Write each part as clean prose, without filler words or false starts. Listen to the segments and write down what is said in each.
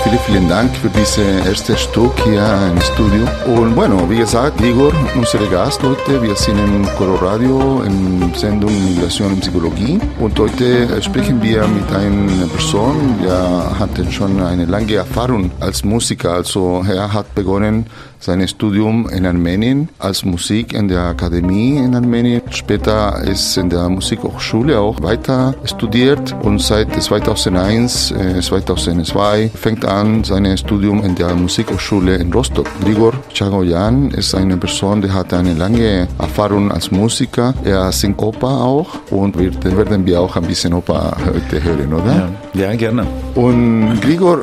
vielen Dank für diese erste Stück hier im Studio. Und wie gesagt, Igor, unser Gast heute, wir sind im Coloradio in Sendung Migration und Psychologie. Und heute sprechen wir mit einer Person, der hatte schon eine lange Erfahrung als Musiker. Also er hat begonnen sein Studium in Armenien als Musik in der Akademie in Armenien. Später ist in der Musikhochschule auch weiter studiert und seit 2001, 2002 fängt an sein Studium in der Musikhochschule in Rostock. Grigor Chagoyan ist eine Person, die hat eine lange Erfahrung als Musiker. Er singt Oper auch und werden wir auch ein bisschen Oper heute hören, oder? Ja, gerne. Und Grigor,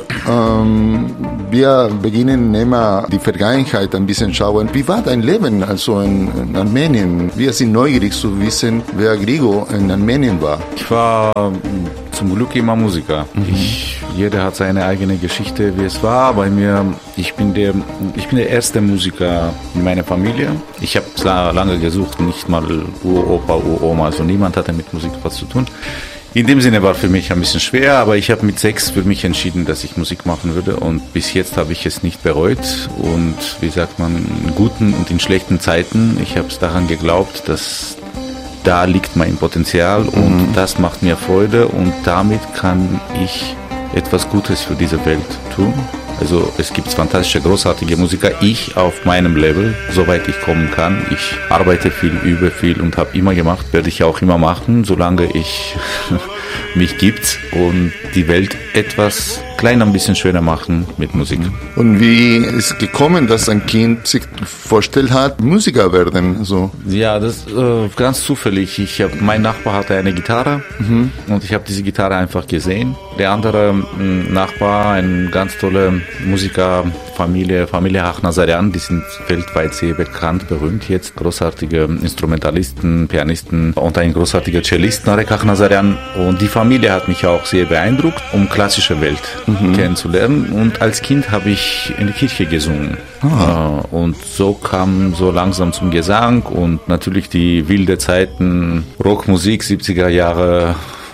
wir beginnen immer die Vergangenheit ein bisschen schauen. Wie war dein Leben also in Armenien? Wir sind neugierig zu wissen, wer Grigor in Armenien war. Ich war zum Glück immer Musiker. Jeder hat seine eigene Geschichte, wie es war. Bei mir, ich bin der erste Musiker in meiner Familie. Ich habe lange gesucht, nicht mal Uropa, Uroma, also niemand hatte mit Musik was zu tun. In dem Sinne war für mich ein bisschen schwer, aber ich habe mit 6 für mich entschieden, dass ich Musik machen würde und bis jetzt habe ich es nicht bereut und wie sagt man, in guten und in schlechten Zeiten, ich habe es daran geglaubt, dass da liegt mein Potenzial und das macht mir Freude und damit kann ich etwas Gutes für diese Welt tun. Also es gibt fantastische, großartige Musiker. Ich auf meinem Level, soweit ich kommen kann. Ich arbeite viel, übe viel und habe immer gemacht, werde ich auch immer machen, solange ich mich gibt und die Welt etwas kleiner, ein bisschen schöner machen mit Musik. Und wie ist es gekommen, dass ein Kind sich vorgestellt hat, Musiker werden? So? Ja, das ganz zufällig. Mein Nachbar hatte eine Gitarre und ich habe diese Gitarre einfach gesehen. Der andere Nachbar, eine ganz tolle Musikerfamilie, Familie Achnazarian, die sind weltweit sehr bekannt, berühmt jetzt. Großartige Instrumentalisten, Pianisten und ein großartiger Cellist, Narek Achnazarian. Und die Familie hat mich auch sehr beeindruckt, um klassische Welt kennenzulernen. Und als Kind habe ich in der Kirche gesungen. Und so kam so langsam zum Gesang und natürlich die wilde Zeiten, Rockmusik, 70er Jahre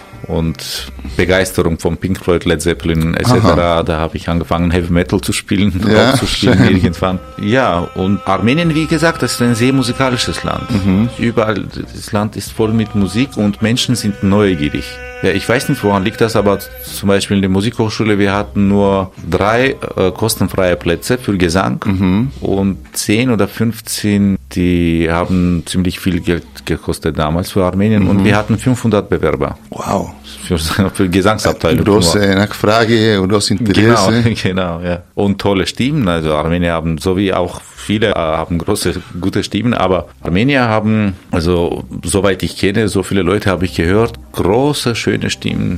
und Begeisterung von Pink Floyd, Led Zeppelin etc. Da habe ich angefangen, Heavy Metal zu spielen, Rock zu spielen irgendwann. Ja, und Armenien, wie gesagt, das ist ein sehr musikalisches Land. Überall, das Land ist voll mit Musik und Menschen sind neugierig. Ja, ich weiß nicht, woran liegt das, aber zum Beispiel in der Musikhochschule, wir hatten nur 3 kostenfreie Plätze für Gesang und 10 oder 15, die haben ziemlich viel Geld gekostet damals für Armenien und wir hatten 500 Bewerber. Wow. Für Gesangsabteilung. Große Nachfrage und großes Interesse. Genau, ja. Und tolle Stimmen, also Armenier haben, so wie auch viele haben gute Stimmen, aber Armenier haben, also soweit ich kenne, so viele Leute habe ich gehört, große, schöne Stimmen.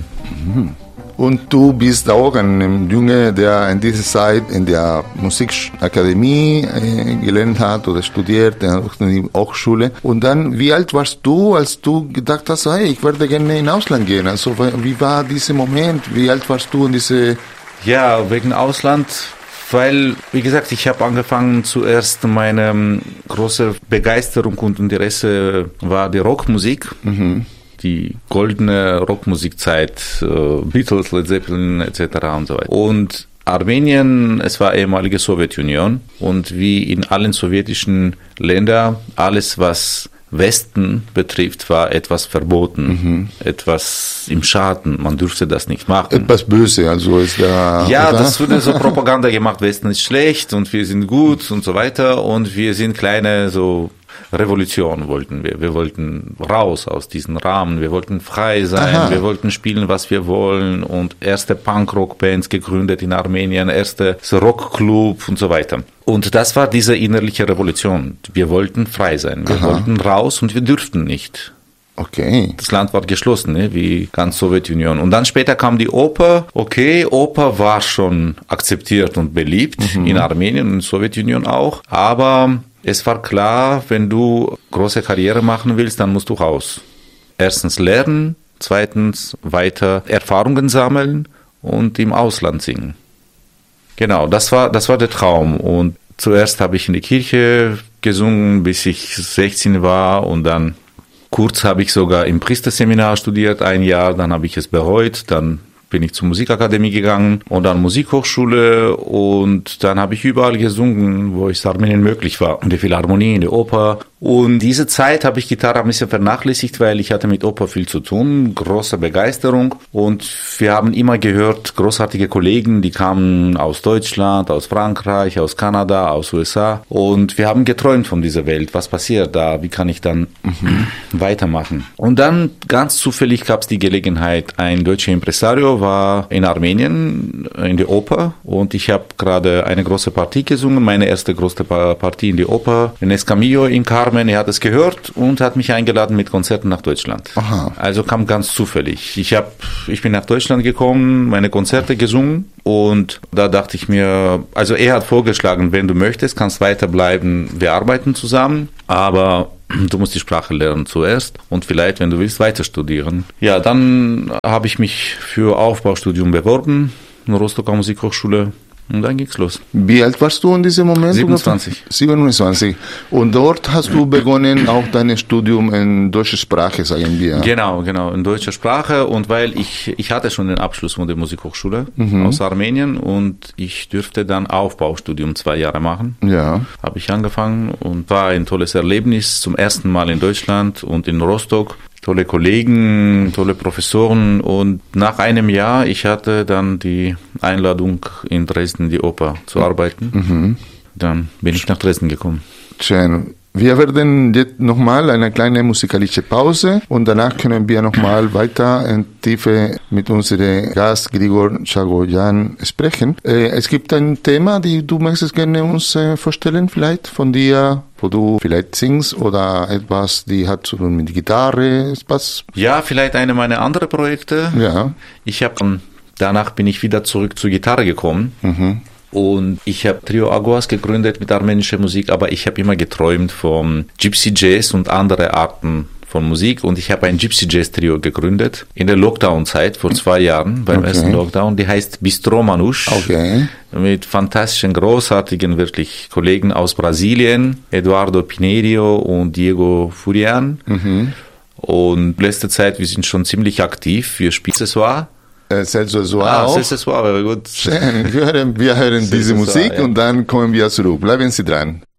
Und du bist auch ein Junge, der in dieser Zeit in der Musikakademie gelernt hat oder studiert, in der Hochschule. Und dann, wie alt warst du, als du gedacht hast, hey, ich werde gerne ins Ausland gehen? Also, wie war dieser Moment? Wie alt warst du in diese... Ja, wegen Ausland, weil, wie gesagt, ich habe angefangen, zuerst meine große Begeisterung und Interesse war die Rockmusik. Die goldene Rockmusikzeit, Beatles, Led Zeppelin etc. und so weiter. Und Armenien, es war ehemalige Sowjetunion und wie in allen sowjetischen Ländern, alles was Westen betrifft, war etwas verboten, etwas im Schaden, man dürfte das nicht machen. Etwas böse, also ist da... Ja, oder? Das wurde so Propaganda gemacht, Westen ist schlecht und wir sind gut und so weiter und wir sind kleine so... Revolution wollten wir. Wir wollten raus aus diesem Rahmen. Wir wollten frei sein. Wir wollten spielen, was wir wollen. Und erste Punk-Rock-Bands gegründet in Armenien, erste Rockclub und so weiter. Und das war diese innerliche Revolution. Wir wollten frei sein. Wir wollten raus und wir dürften nicht. Okay. Das Land war geschlossen, ne, wie ganz Sowjetunion. Und dann später kam die Oper. Okay, Oper war schon akzeptiert und beliebt in Armenien und in Sowjetunion auch. Aber es war klar, wenn du große Karriere machen willst, dann musst du raus. Erstens lernen, zweitens weiter Erfahrungen sammeln und im Ausland singen. Genau, das war der Traum. Und zuerst habe ich in der Kirche gesungen, bis ich 16 war und dann kurz habe ich sogar im Priesterseminar studiert, ein Jahr, dann habe ich es bereut, dann bin ich zur Musikakademie gegangen und dann Musikhochschule und dann habe ich überall gesungen, wo es Armenien möglich war. In der Philharmonie, in der Oper. Und diese Zeit habe ich Gitarre ein bisschen vernachlässigt, weil ich hatte mit Oper viel zu tun, große Begeisterung. Und wir haben immer gehört, großartige Kollegen, die kamen aus Deutschland, aus Frankreich, aus Kanada, aus USA. Und wir haben geträumt von dieser Welt. Was passiert da? Wie kann ich dann weitermachen? Und dann ganz zufällig gab es die Gelegenheit, ein deutscher Impresario war in Armenien in der Oper und ich habe gerade eine große Partie gesungen, meine erste große Partie in der Oper, in Escamillo in Carmen. Er hat es gehört und hat mich eingeladen mit Konzerten nach Deutschland. Aha. Also kam ganz zufällig. Ich bin nach Deutschland gekommen, meine Konzerte gesungen und da dachte ich mir, also er hat vorgeschlagen, wenn du möchtest, kannst weiterbleiben, wir arbeiten zusammen, aber du musst die Sprache lernen zuerst und vielleicht, wenn du willst, weiter studieren. Ja, dann habe ich mich für Aufbaustudium beworben in der Rostocker Musikhochschule und dann ging's los. Wie alt warst du in diesem Moment? 27. 27. Und dort hast du begonnen auch dein Studium in deutscher Sprache, sagen wir. Genau, in deutscher Sprache und weil ich hatte schon den Abschluss von der Musikhochschule aus Armenien und ich dürfte dann Aufbaustudium 2 Jahre machen. Ja. Habe ich angefangen und war ein tolles Erlebnis, zum ersten Mal in Deutschland und in Rostock. Tolle Kollegen, tolle Professoren und nach einem Jahr, ich hatte dann die Einladung in Dresden die Oper zu arbeiten. Dann bin ich nach Dresden gekommen. Schön. Wir werden jetzt nochmal eine kleine musikalische Pause und danach können wir nochmal weiter in Tiefe mit unserem Gast Grigor Chagoyan sprechen. Es gibt ein Thema, die du möchtest gerne uns vorstellen, vielleicht von dir, wo du vielleicht singst oder etwas, die hat zu tun mit Gitarre, was? Ja, vielleicht eine meiner anderen Projekte. Ja. Danach bin ich wieder zurück zur Gitarre gekommen. Und ich habe Trio Aguas gegründet mit armenischer Musik, aber ich habe immer geträumt vom Gypsy Jazz und andere Arten von Musik und ich habe ein Gypsy Jazz Trio gegründet in der Lockdown-Zeit vor 2 Jahren, beim ersten Lockdown. Die heißt Bistro Manouche. Mit fantastischen, großartigen wirklich Kollegen aus Brasilien, Eduardo Pinerio und Diego Furian. Und letzte Zeit, wir sind schon ziemlich aktiv, wir spielen Accessoire. Celso auch. Accessoire, gut. Wir hören diese Musik und dann kommen wir zurück. Bleiben Sie dran.